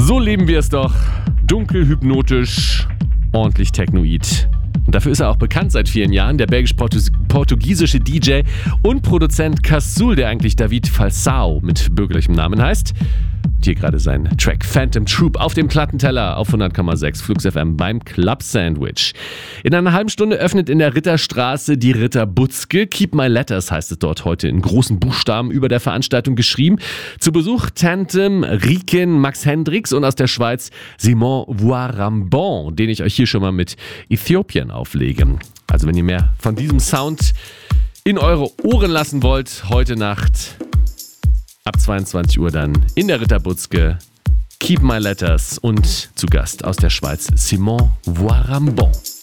So leben wir es doch. Dunkel, hypnotisch, ordentlich technoid. Und dafür ist er auch bekannt seit vielen Jahren, der belgisch-portugiesische DJ und Produzent Casul, der eigentlich David Falsao mit bürgerlichem Namen heißt. Und hier gerade sein Track Phantom Troop auf dem Plattenteller auf 100,6 Flux FM beim Club Sandwich. In einer halben Stunde öffnet in der Ritterstraße die Ritterbutzke. Keep My Letters heißt es dort heute in großen Buchstaben über der Veranstaltung geschrieben. Zu Besuch Tanthem, Riken, Max Hendricks und aus der Schweiz Simon Voirambon, den ich euch hier schon mal mit Äthiopien auflege. Also wenn ihr mehr von diesem Sound in eure Ohren lassen wollt, heute Nacht ab 22 Uhr dann in der Ritterbutzke Keep My Letters und zu Gast aus der Schweiz Simon Voirambon.